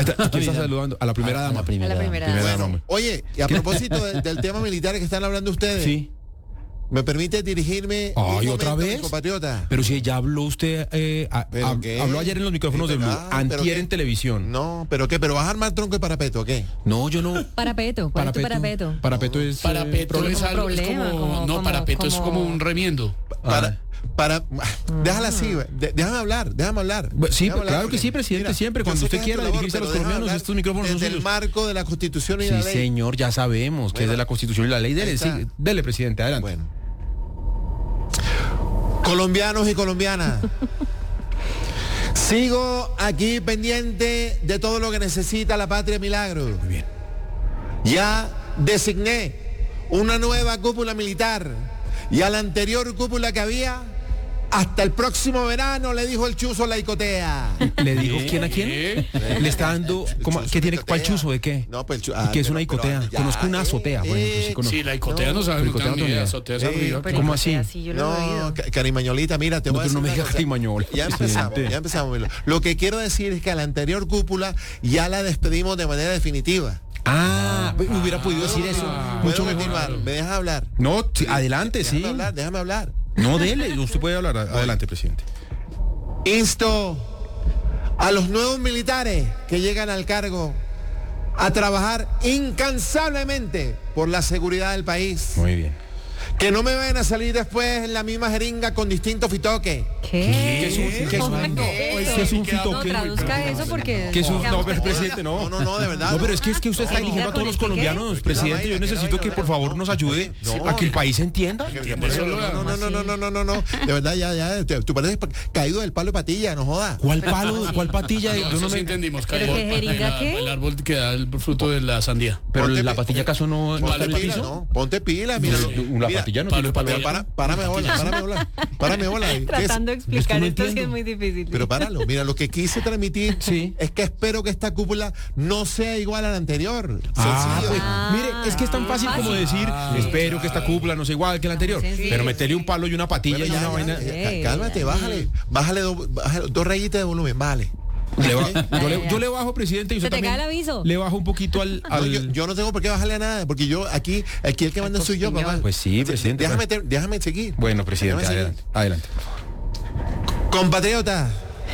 ¿A quién está saludando? A la primera dama. A la primera Primera dama. dama. Oye, y a propósito del tema militar que están hablando ustedes, Sí. ¿me permite dirigirme Ay, un ¿otra momento, vez? mi compatriota? Pero si ya habló usted, ¿Pero qué? habló ayer en los micrófonos de Blue, ¿Pero antier qué? en televisión. No, ¿pero qué? ¿Pero vas a armar tronco de parapeto o qué? No, yo no. Parapeto, ¿cuál es tu parapeto? Parapeto es... Parapeto es algo, es problema, como, no, como- parapeto es como como- un remiendo. Déjala así, déjame hablar. Sí, Déjame hablar, claro que porque, sí, presidente, mira, siempre, yo cuando sé usted que es quiera tu labor, dirigirse a los pero déjame colombianos, hablar estos micrófonos son desde el suyos. marco de la Constitución y Sí, la ley. señor, ya sabemos que es de la Constitución y la ley. ahí Dele, está. sí, dele, presidente, adelante. Bueno. Colombianos y colombianas, sigo aquí pendiente de todo lo que necesita la Patria Milagro. Muy bien. Ya designé una nueva cúpula militar y a la anterior cúpula que había, hasta el próximo verano, le dijo el chuzo la icotea. ¿Le digo quién a quién? Le está dando... ¿cómo? chuzo ¿Qué tiene? icotea. ¿Cuál chuzo? ¿De qué? No, pues ¿Y qué es una icotea? ya, Conozco una azotea. Bueno, pues sí conozco. Sí, la icotea no No, sabemos, icotea no tengo no ni idea, tenía. azotea es arriba. Pero ¿Cómo porque así? yo lo he oído. No, Carimañolita, mira, te No, voy a pero decir no me una diga cosa. Carimañola, Ya presidente. empezamos. Lo que quiero decir es que a la anterior cúpula ya la despedimos de manera definitiva. Hubiera podido decir eso. Mucho ¿Puedo mejor. continuar? ¿Me dejas hablar? No, sí, adelante, sí. Déjame hablar. No, dele, usted puede hablar. Adelante, presidente. Insto a los nuevos militares que llegan al cargo a trabajar incansablemente por la seguridad del país. Muy bien. Que no me vayan a salir después en la misma jeringa con distintos fitoques. ¿Qué es un fitoque? No, traduzca eso porque... ¿Qué es un... No, quedamos pero presidente, no. No, de verdad. No, pero es que usted está dirigiendo a todos los colombianos, presidente. Yo necesito que por favor nos ayude a que el país entienda. No. De verdad, ya. Tú pareces caído del palo de patilla, no jodas. ¿Cuál palo? ¿Cuál patilla? Yo Eso no sí me... entendimos, ¿Pero Cayo. qué jeringa qué? El árbol que da el fruto de la sandía. Pero Ponte la pi- patilla acaso no está en el Ponte pila, piso. ¿no? Ponte pila, mira. La patilla no tiene palo. Párame bola. tratando de explicar no esto, sí entiendo. es muy difícil. Pero páralo, mira, lo que quise transmitir Sí. es que espero que esta cúpula no sea igual a la anterior. Sencillo. Pues, mire, es que es tan fácil como decir, espero que esta cúpula no sea igual que la anterior. Sí. Pero meterle un palo y una patilla Pero y una vaina. cálmate, bájale dos rayitas de volumen, bájale. Yo le bajo, presidente, y usted ¿Se te también cae el aviso? le bajo un poquito al... No, yo no tengo por qué bajarle a nada, porque yo aquí el que manda soy yo, papá. Pues sí, presidente. Déjame seguir. Bueno, presidente, Déjame seguir. adelante. Compatriota,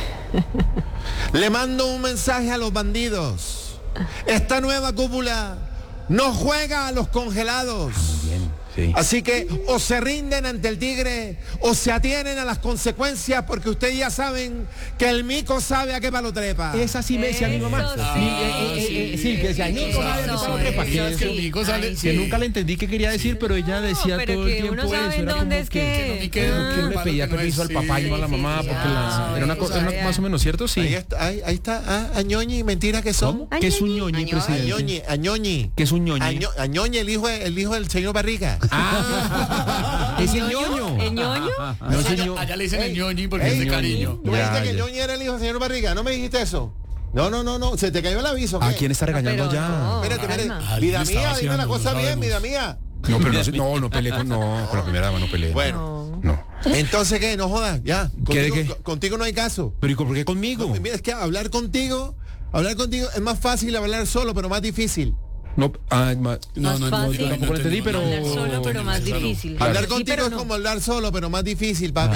le mando un mensaje a los bandidos. Esta nueva cúpula no juega a los congelados. Bien, sí. Así que o se rinden ante el tigre o se atienen a las consecuencias, porque ustedes ya saben que el mico sabe a qué palo trepa. Esa sí me decía mi mamá. Eso Sí, que decía, Nico, sabe a qué palo trepa. Eso Que sí. el mico sale- Ay, que sí. nunca le entendí qué quería decir, pero ella decía pero todo el que tiempo uno sabe eso. Era dónde como es que que... no le pedía permiso al papá y no a la mamá, porque era una cosa más o menos, ¿cierto? Sí. Ahí está, Añoñi, mentira que son. ¿Qué es un ñoñi, presidente? Añoñi. ¿Qué es un ñoñi? Añoñi, el hijo del señor Barriga. Es el ñoño. ¿El ñoño? No es el ñoño. Allá le dicen el ñoñi porque es de cariño. ¿Tú me dijiste Ya, que el ya. Ñoñi era el hijo del señor Barriga? ¿No me dijiste eso? No, se te cayó el aviso. ¿qué? ¿A quién está regañando pero ya? no. Espérate. Calma. Vida Alguien mía, está dime la vaciando, cosa lo bien, sabemos. vida mía. No, pero no peleé con la primera dama, no peleé. Bueno, No. entonces, ¿qué? No jodas, ya. ¿Qué de Contigo, qué? contigo no hay caso. Pero ¿y por qué conmigo? Mira, es que hablar contigo es más fácil hablar solo, pero más difícil. No, Más fácil. yo tampoco lo entendí, pero... Hablar solo, pero más difícil. Claro. Hablar Sí, contigo pero es no. como hablar solo, pero más difícil, papi.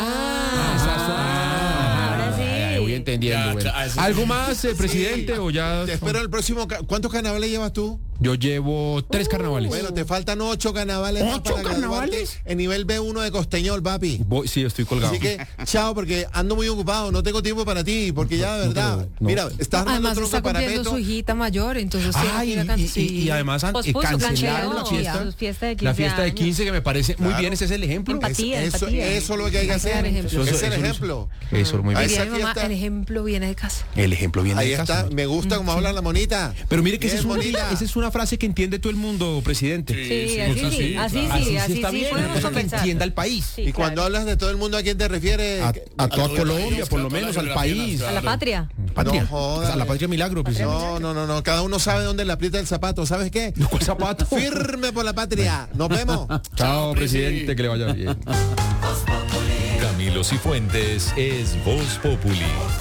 Ahora sí. Voy entendiendo. Ya, bueno. eso sí. ¿Algo más, presidente, o ya...? Te espero el próximo. ¿Cuántos carnavales llevas tú? Yo llevo 3 carnavales. Bueno, te faltan 8 carnavales más ¿8 para graduarte carnavales? en nivel B1 de Costeñol, papi. Sí, estoy colgado. Así que, chao, porque ando muy ocupado, no tengo tiempo para ti, porque ya de verdad, no. mira, estás armando Además tronco está para cumpliendo peto. su hijita mayor, entonces tiene que ir a cantar. Y además Pospuso, cancelaron la canceló fiesta. su fiesta de 15 La fiesta de años. 15 que me parece muy Claro. bien, ese es el ejemplo. Empatía. Eso es lo que hay que hacer. Dar ejemplo. Ese es el ejemplo. Eso, muy bien. Ahí Diría esa mi mamá, fiesta- el ejemplo viene de casa. El ejemplo viene Ahí de casa. está, me gusta cómo habla la monita. Pero mire que Bien bonita. esa es una frase que entiende todo el mundo, presidente. Sí, así sí, Así está bien, una podemos cosa que conversar. entienda el país. Sí, Y cuando claro. hablas de todo el mundo, ¿a quién te refieres? A toda todo el Colombia, país, por a lo toda la menos, al geografía país. A la patria. Patria. No jodas. A la patria milagro, presidente. No, cada uno sabe dónde le aprieta el zapato. ¿Sabes qué? ¿Cuál zapato? Firme por la patria. Nos vemos. Chao, presidente, que le vaya bien. Camilo Cifuentes es Voz Populi.